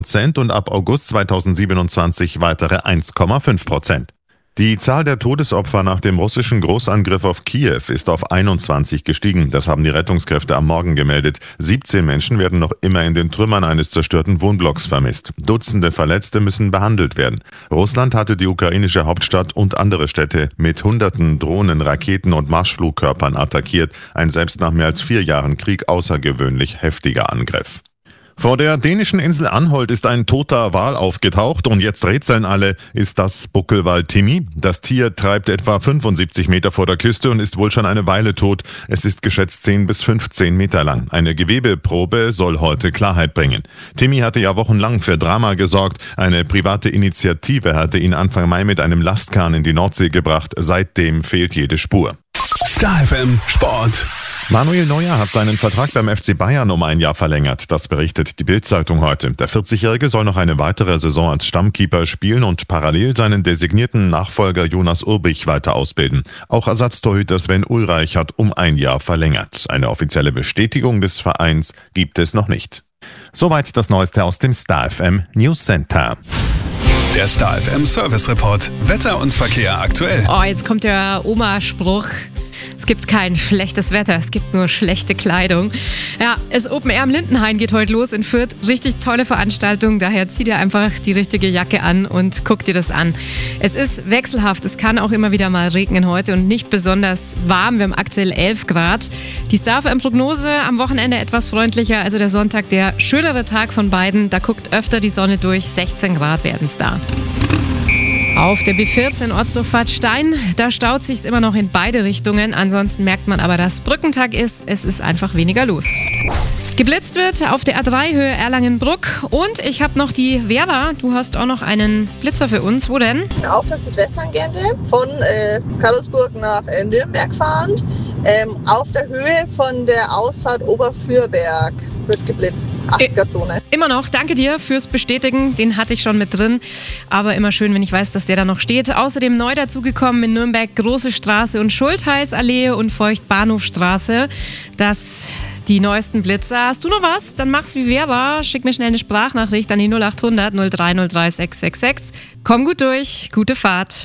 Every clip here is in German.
und ab August 2027 weitere 1,5%. Die Zahl der Todesopfer nach dem russischen Großangriff auf Kiew ist auf 21 gestiegen. Das haben die Rettungskräfte am Morgen gemeldet. 17 Menschen werden noch immer in den Trümmern eines zerstörten Wohnblocks vermisst. Dutzende Verletzte müssen behandelt werden. Russland hatte die ukrainische Hauptstadt und andere Städte mit Hunderten Drohnen, Raketen und Marschflugkörpern attackiert. Ein selbst nach mehr als 4 Jahren Krieg außergewöhnlich heftiger Angriff. Vor der dänischen Insel Anholt ist ein toter Wal aufgetaucht und jetzt rätseln alle, ist das Buckelwal Timmy? Das Tier treibt etwa 75 Meter vor der Küste und ist wohl schon eine Weile tot. Es ist geschätzt 10 bis 15 Meter lang. Eine Gewebeprobe soll heute Klarheit bringen. Timmy hatte ja wochenlang für Drama gesorgt. Eine private Initiative hatte ihn Anfang Mai mit einem Lastkahn in die Nordsee gebracht. Seitdem fehlt jede Spur. Star FM Sport. Manuel Neuer hat seinen Vertrag beim FC Bayern um 1 Jahr verlängert. Das berichtet die Bild-Zeitung heute. Der 40-Jährige soll noch eine weitere Saison als Stammkeeper spielen und parallel seinen designierten Nachfolger Jonas Urbich weiter ausbilden. Auch Ersatztorhüter Sven Ulreich hat um 1 Jahr verlängert. Eine offizielle Bestätigung des Vereins gibt es noch nicht. Soweit das Neueste aus dem Star FM News Center. Der Star FM Service Report. Wetter und Verkehr aktuell. Oh, jetzt kommt der Oma-Spruch. Es gibt kein schlechtes Wetter, es gibt nur schlechte Kleidung. Ja, das Open Air am Lindenhain geht heute los in Fürth. Richtig tolle Veranstaltung, daher zieh dir einfach die richtige Jacke an und guck dir das an. Es ist wechselhaft, es kann auch immer wieder mal regnen heute und nicht besonders warm. Wir haben aktuell 11 Grad. Die Star FM-Prognose am Wochenende etwas freundlicher, also der Sonntag der schönere Tag von beiden. Da guckt öfter die Sonne durch, 16 Grad werden es da. Auf der B14 Ortsdorf-Stein, da staut sich's immer noch in beide Richtungen. Ansonsten merkt man aber, dass Brückentag ist. Es ist einfach weniger los. Geblitzt wird auf der A3 Höhe Erlangen-Bruck. Und ich habe noch die Vera. Du hast auch noch einen Blitzer für uns. Wo denn? Auf der Südwesttangente von Karlsburg nach Nürnberg fahrend. Auf der Höhe von der Ausfahrt Oberfürberg wird geblitzt. 80er-Zone. Immer noch. Danke dir fürs Bestätigen. Den hatte ich schon mit drin. Aber immer schön, wenn ich weiß, dass der da noch steht. Außerdem neu dazugekommen in Nürnberg Große Straße und Schultheißallee und Feucht-Bahnhofstraße. Das die neuesten Blitzer. Hast du noch was? Dann mach's wie Vera. Schick mir schnell eine Sprachnachricht an die 0800 0303 666. Komm gut durch. Gute Fahrt.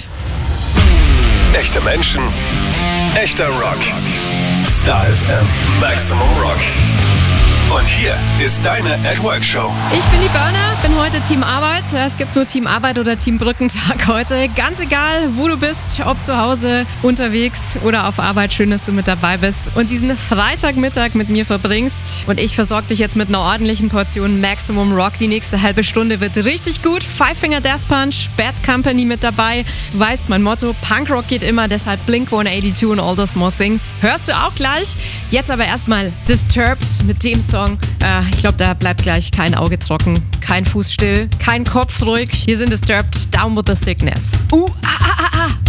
Echte Menschen. Echter Rock. Star FM Maximum Rock. Und hier ist deine @Work-Show. Ich bin die Burner, bin heute Team Arbeit. Es gibt nur Team Arbeit oder Team Brückentag heute. Ganz egal, wo du bist, ob zu Hause, unterwegs oder auf Arbeit. Schön, dass du mit dabei bist und diesen Freitagmittag mit mir verbringst. Und ich versorge dich jetzt mit einer ordentlichen Portion Maximum Rock. Die nächste halbe Stunde wird richtig gut. Five Finger Death Punch, Bad Company mit dabei. Du weißt, mein Motto, Punkrock geht immer, deshalb Blink-182 und All the Small Things. Hörst du auch gleich. Jetzt aber erstmal Disturbed mit dem Song. Ich glaube, da bleibt gleich kein Auge trocken, kein Fuß still, kein Kopf ruhig. Hier sind Disturbed, Down with the Sickness.